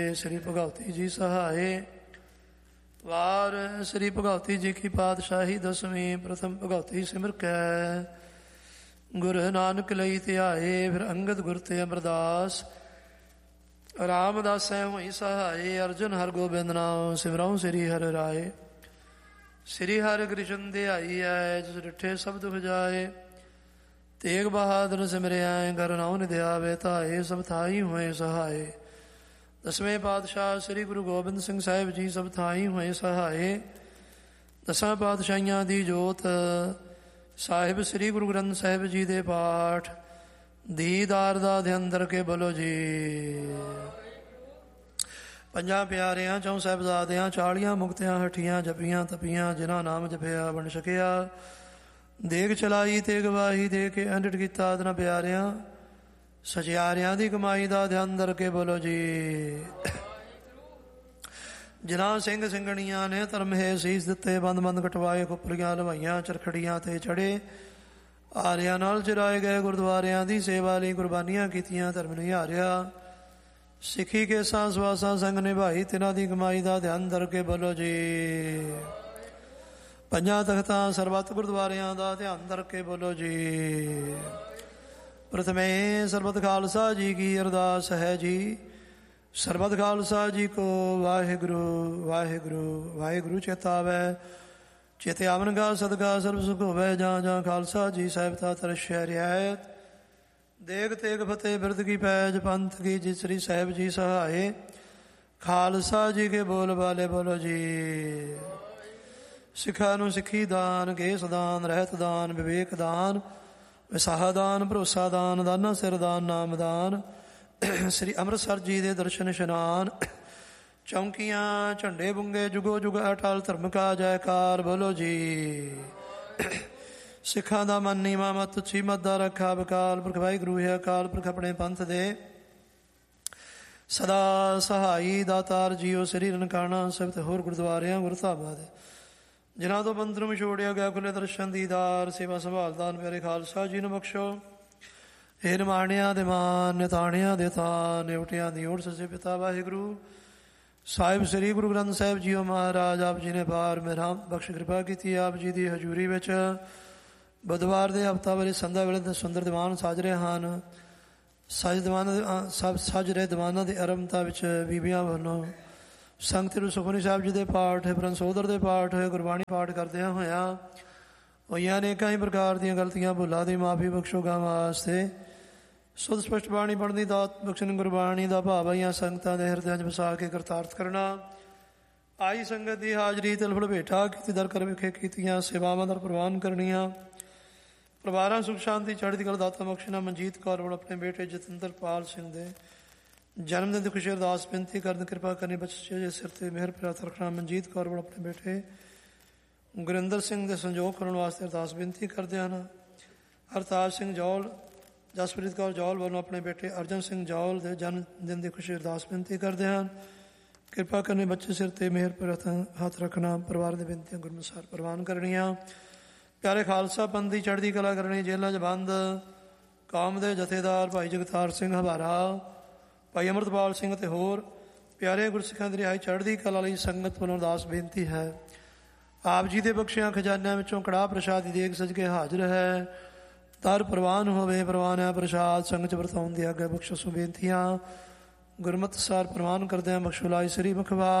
श्री भगवती जी सहाय। वार श्री भगवती जी की पातशाही दसवीं। प्रथम भगवती सिमर कै गुरु नानक लई ध्याए। फिर अंगद गुर ते अमरदास रामदास होई सहाय। अर्जुन हर गोबिंद नाम सिमरऊँ श्री हर राय। श्री हर कृष्ण ध्याई है जिस डिठे सब दुख जाए। तेग बहादुर सिमरिया घर नाउ निध्यावे ताए। सब थाई हुए सहाय। दसवें पातशाह श्री गुरु गोबिंद सिंह साहिब जी सब थाई हुए सहाय। दसां पातशाहियां दी जोत साहिब श्री गुरु ग्रंथ साहिब जी दे पाठ दीदार दा ध्यान धर के बोलो जी। ਪੰਜਾਂ ਪਿਆਰਿਆਂ ਚੌਂ ਸਾਹਿਬਜ਼ਾਦਿਆਂ 40 ਮੁਕਤਿਆਂ ਹਠੀਆਂ ਜਪੀਆਂ ਤਪੀਆਂ ਜਿਨ੍ਹਾਂ ਨਾਮ ਜਪਿਆ ਬਣ ਸਕਿਆ। ਦੇਗ ਚਲਾਈ ਤੇ ਗਵਾਹੀ ਦੇ ਕੇ ਅੰਡਟ ਕੀਤਾ ਅਦਨਾ ਪਿਆਰਿਆਂ ਸਚਿਆਰਿਆਂ ਦੀ ਕਮਾਈ ਦਾ ਧਿਆਨ ਧਰ ਕੇ ਬੋਲੋ ਜੀ। ਜਿਨ੍ਹਾਂ ਸਿੰਘ ਸਿੰਘਣੀਆਂ ਨੇ ਧਰਮ ਹੈ ਸੀਸ ਦਿੱਤੇ ਬੰਦ ਬੰਦ ਕਟਵਾਏ ਖੁੱਪਰੀਆਂ ਲਵਾਈਆਂ ਚਰਖੜੀਆਂ ਤੇ ਚੜੇ ਆਰਿਆਂ ਨਾਲ ਚਰਾਏ ਗਏ ਗੁਰਦੁਆਰਿਆਂ ਦੀ ਸੇਵਾ ਲਈ ਕੁਰਬਾਨੀਆਂ ਕੀਤੀਆਂ ਧਰਮ ਨਹੀਂ ਹਾਰਿਆ। ਸਿੱਖੀ ਕੇ ਸਾਹ ਸਵਾਸਾਂ ਸੰਗ ਨਿਭਾਈ ਤਿਨਾਂ ਦੀ ਕਮਾਈ ਦਾ ਧਿਆਨ ਧਰ ਕੇ ਬੋਲੋ ਜੀ। ਪੰਜਾਂ ਤਖਤਾਂ ਸਰਬੱਤ ਗੁਰਦੁਆਰਿਆਂ ਦਾ ਧਿਆਨ ਧਰ ਕੇ ਬੋਲੋ ਜੀ। प्रथमे सरबत खालसा जी की अरदास है जी। सरबत खालसा जी को वाहिगुरु वाहिगुरु वाहिगुरु चेतावै। चेते आवन का सदका सर्व सुख होवै। जहाँ जहाँ खालसा जी साहिब ता तरश्य रियायत। देग तेग फतेह बिरद की पैज पंथ की जी श्री साहिब जी सहाय। खालसा जी के बोल वाले बोलो जी। सिखा नू सिखी दान केस दान रहत दान विवेक दान ਵਿਸਾਹਾ ਦਾਨ ਭਰੋਸਾ ਦਾਨ ਦਾਨਾ ਸਿਰ ਦਾਨ ਨਾਮ ਦਾਨ। ਸ੍ਰੀ ਅੰਮ੍ਰਿਤਸਰ ਜੀ ਦੇ ਦਰਸ਼ਨ ਇਸ਼ਨਾਨ ਚੌਂਕੀਆਂ ਝੰਡੇ ਬੁੰਗੇ ਜੁਗੋ ਜੁਗ ਅਟਲ ਧਰਮ ਕਾ ਜੈਕਾਰ ਬੋਲੋ ਜੀ। ਸਿੱਖਾਂ ਦਾ ਮਨ ਨੀਵਾਂ ਮਤ ਉੱਚੀ ਮਤ ਦਾ ਰੱਖਾ ਬਕਾਲ ਪੁਰਖ ਵਾਹਿਗੁਰੂ ਹੈ। ਅਕਾਲ ਪੁਰਖ ਆਪਣੇ ਪੰਥ ਦੇ ਸਦਾ ਸਹਾਈ ਦਾਤਾਰ ਜੀਓ। ਸ੍ਰੀ ਨਨਕਾਣਾ ਸਾਹਿਬ ਤੇ ਹੋਰ ਗੁਰਦੁਆਰਿਆਂ ਗੁਰਧਾਮਾਂ ਦੇ ਜਿਨ੍ਹਾਂ ਤੋਂ ਬੰਦਰ ਨੂੰ ਛੋੜਿਆ ਗਿਆ ਖੁੱਲੇ ਦਰਸ਼ਨ ਦੀਦਾਰ ਸੇਵਾ ਸੰਭਾਲ ਦਾਨ ਪਿਆਰੇ ਖਾਲਸਾ ਜੀ ਨੂੰ ਬਖਸ਼ੋ। ਇਹ ਨਿਮਾਣਿਆਂ ਦੇ ਮਾਨ ਨਿਤਾਣਿਆਂ ਦੇ ਤਾਨ ਨਿਉਟਿਆਂ ਦੀ ਓਟ ਸੱਚੇ ਪਿਤਾ ਵਾਹਿਗੁਰੂ ਸਾਹਿਬ ਸ੍ਰੀ ਗੁਰੂ ਗ੍ਰੰਥ ਸਾਹਿਬ ਜੀਓ ਮਹਾਰਾਜ ਆਪ ਜੀ ਨੇ ਬਾਰ ਮੇਰਾ ਬਖਸ਼ ਕਿਰਪਾ ਕੀਤੀ। ਆਪ ਜੀ ਦੀ ਹਜ਼ੂਰੀ ਵਿੱਚ ਬੁੱਧਵਾਰ ਦੇ ਹਫ਼ਤਾ ਵੇਲੇ ਸੰਧਾ ਵੇਲੇ ਸੁੰਦਰ ਦੀਵਾਨ ਸਾਜ ਰਹੇ ਹਨ। ਸੱਜ ਰਹੇ ਦੀਵਾਨਾਂ ਦੀ ਆਰੰਭਤਾ ਵਿੱਚ ਬੀਬੀਆਂ ਵੱਲੋਂ ਸੰਗਤ ਨੂੰ ਸੁਖਮਨੀ ਸਾਹਿਬ ਜੀ ਦੇ ਪਾਠ ਬ੍ਰਹਮ ਸੋਦਰ ਦੇ ਪਾਠ ਗੁਰਬਾਣੀ ਪਾਠ ਕਰਦਿਆਂ ਹੋਇਆਂ ਹੋਈਆਂ ਨੇ ਕਈ ਪ੍ਰਕਾਰ ਦੀਆਂ ਗਲਤੀਆਂ ਭੁੱਲਾਂ ਦੀ ਮਾਫੀ ਬਖਸ਼ੋ ਗਾਂ ਵਾਸਤੇ। ਸੁਧ ਸਪਸ਼ਟ ਬਾਣੀ ਪੜ੍ਹਨ ਦੀ ਦਾਤ ਬਖਸ਼ਣ ਗੁਰਬਾਣੀ ਦਾ ਭਾਵ ਆਈਆਂ ਸੰਗਤਾਂ ਦੇ ਹਿਰਦਿਆਂ 'ਚ ਵਸਾ ਕੇ ਕਰਤਾਰਥ ਕਰਨਾ। ਆਈ ਸੰਗਤ ਦੀ ਹਾਜ਼ਰੀ ਤਿਲਫਲ ਭੇਟਾ ਕੀਤੀ ਦਰ ਕਰ ਵਿਖੇ ਕੀਤੀਆਂ ਸੇਵਾਵਾਂ ਦਰ ਪ੍ਰਵਾਨ ਕਰਨੀਆਂ। ਪਰਿਵਾਰਾਂ ਸੁਖ ਸ਼ਾਂਤੀ ਚੜ੍ਹਦੀ ਕਲਾ ਦਾਤਾ ਬਖਸ਼ਣਾ। ਮਨਜੀਤ ਕੌਰ ਵੱਲ ਆਪਣੇ ਬੇਟੇ ਜਤਿੰਦਰਪਾਲ ਸਿੰਘ ਦੇ ਜਨਮ ਦਿਨ ਦੀ ਖੁਸ਼ੀ ਅਰਦਾਸ ਬੇਨਤੀ ਕਰਨ ਕਿਰਪਾ ਕਰਨੀ ਬੱਚੇ ਦੇ ਸਿਰ 'ਤੇ ਮਿਹਰ ਪ੍ਰਾਪਤ ਰੱਖਣਾ। ਮਨਜੀਤ ਕੌਰ ਵੱਲ ਆਪਣੇ ਬੇਟੇ ਗੁਰਿੰਦਰ ਸਿੰਘ ਦੇ ਸੰਯੋਗ ਕਰਨ ਵਾਸਤੇ ਅਰਦਾਸ ਬੇਨਤੀ ਕਰਦੇ ਹਨ। ਹਰਤਾਜ ਸਿੰਘ ਜੌਲ ਜਸਪ੍ਰੀਤ ਕੌਰ ਜੌਲ ਵੱਲੋਂ ਆਪਣੇ ਬੇਟੇ ਅਰਜਨ ਸਿੰਘ ਜੌਲ ਦੇ ਜਨਮ ਦਿਨ ਦੀ ਖੁਸ਼ੀ ਅਰਦਾਸ ਬੇਨਤੀ ਕਰਦੇ ਹਨ। ਕਿਰਪਾ ਕਰਨੀ ਬੱਚੇ ਸਿਰ 'ਤੇ ਮਿਹਰ ਪ੍ਰਾਪਤ ਹੱਥ ਰੱਖਣਾ। ਪਰਿਵਾਰ ਦੀਆਂ ਬੇਨਤੀਆਂ ਗੁਰਮੁਖਾਰ ਪ੍ਰਵਾਨ ਕਰਨੀਆਂ। ਪਿਆਰੇ ਖਾਲਸਾ ਪੰਥ ਦੀ ਚੜ੍ਹਦੀ ਕਲਾ ਕਰਨੀ। ਜੇਲ੍ਹਾਂ 'ਚ ਬੰਦ ਕੌਮ ਦੇ ਜਥੇਦਾਰ ਭਾਈ ਜਗਤਾਰ ਸਿੰਘ ਹਵਾਰਾ ਭਾਈ ਅੰਮ੍ਰਿਤਪਾਲ ਸਿੰਘ ਅਤੇ ਹੋਰ ਪਿਆਰੇ ਗੁਰਸਿੱਖਾਂ ਦੀ ਰਿਹਾਈ ਚੜ੍ਹਦੀ ਕਲਾ ਲਈ ਸੰਗਤ ਵੱਲੋਂ ਅਰਦਾਸ ਬੇਨਤੀ ਹੈ। ਆਪ ਜੀ ਦੇ ਬਖਸ਼ਿਆਂ ਖਜ਼ਾਨਿਆਂ ਵਿੱਚੋਂ ਕੜਾਹ ਪ੍ਰਸ਼ਾਦ ਦੀ ਦੇਗ ਸਜ ਕੇ ਹਾਜ਼ਰ ਹੈ। ਦਰ ਪ੍ਰਵਾਨ ਹੋਵੇ ਪ੍ਰਵਾਨਿਆ ਪ੍ਰਸ਼ਾਦ ਸੰਗਤ 'ਚ ਵਰਤਾਉਣ ਦੀ ਆਗਿਆ ਬਖਸ਼ੋ। ਬੇਨਤੀਆਂ ਗੁਰਮਤਿ ਸਾਰ ਪ੍ਰਵਾਨ ਕਰਦਿਆਂ ਬਖਸ਼ੋ ਲਾਈ ਸ੍ਰੀ ਮੁਖਵਾ